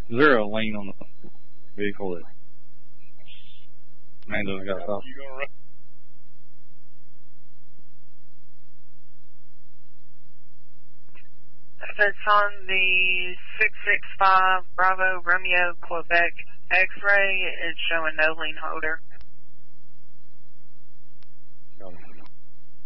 Is there a lien on the vehicle that man doesn't got to stop? If it's on the 665 Bravo Romeo Quebec X-ray, it's showing no lien holder.